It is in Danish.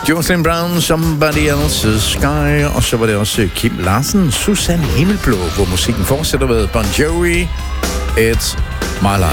Jocelyn Brown, Somebody Else's Sky, og så var det også Kim Larsen, Susanne Himmelblå, hvor musikken fortsætter med Bon Jovi, It's My Life.